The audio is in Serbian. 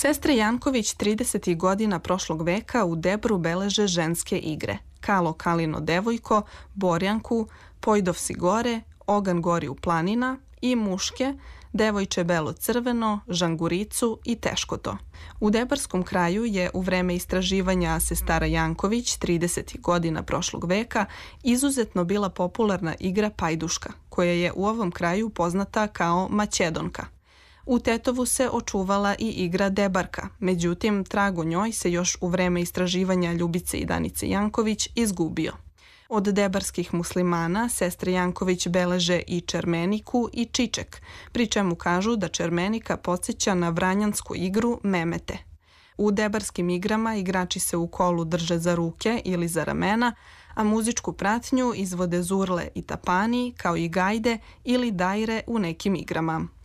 Sestre Janković 30. godina prošlog veka u Debru beleže ženske igre. Kalo Kalino devojko, Borjanku, Pojdov si gore, Ogan gori u planina i muške, Devojče belo-crveno, Žanguricu i Teškoto. U Debarskom kraju je u vreme istraživanja sestara Janković 30. godina prošlog veka izuzetno bila popularna igra pajduška, koja je u ovom kraju poznata kao maćedonka. U Tetovu se očuvala i igra debarka, međutim trag o njoj se još u vreme istraživanja Ljubice i Danice Janković izgubio. Od debarskih muslimana sestre Janković beleže i čermeniku i čiček, pri čemu kažu da čermenika podsjeća na vranjansku igru memete. U debarskim igrama igrači se u kolu drže za ruke ili za ramena, a muzičku pratnju izvode zurle i tapani kao i gajde ili dajre u nekim igrama.